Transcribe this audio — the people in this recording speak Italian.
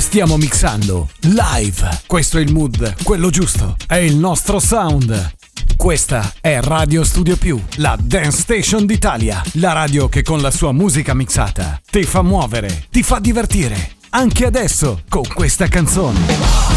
Stiamo mixando live. Questo è il mood, quello giusto. È il nostro sound. Questa è Radio Studio Più, la dance station d'Italia. La radio che con la sua musica mixata ti fa muovere, ti fa divertire. Anche adesso con questa canzone.